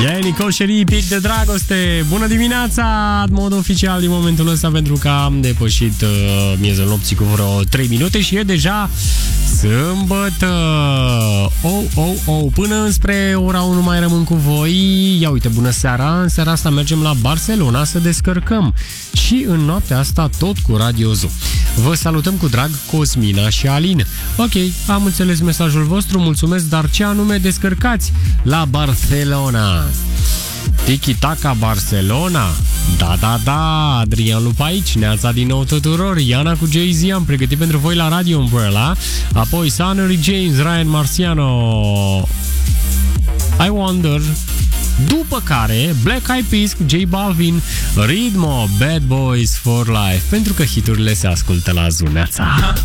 E Nico Șerii, pic de dragoste. Bună dimineața, în mod oficial din momentul ăsta, pentru că am depășit miezul nopții cu vreo 3 minute și e deja sâmbătă. Până înspre ora 1 mai rămân cu voi. Ia uite, bună seara. În seara asta mergem la Barcelona să descărcăm. Și în noaptea asta tot cu Radio Zoo. Vă salutăm cu drag Cosmina și Alin. Ok, am înțeles mesajul vostru, mulțumesc, dar ce anume descărcați la Barcelona? Tiki-taka Barcelona? Da, Adrian Lupa aici, neața din nou tuturor. Iana cu Jay-Z am pregătit pentru voi la Radio Umbrella. Apoi Sunnery James, Ryan Marciano, I Wonder. După care Black Eyed Peas cu J Balvin, Ritmo, Bad Boys for Life, pentru că hiturile se ascultă la Zuneața.